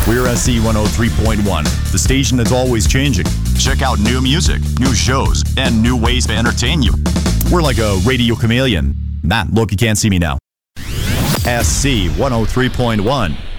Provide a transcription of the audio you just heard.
We're SC 103.1, the station that's always changing. Check out new music, new shows, and new ways to entertain you. We're like a radio chameleon. Look, you can't see me now. SC 103.1.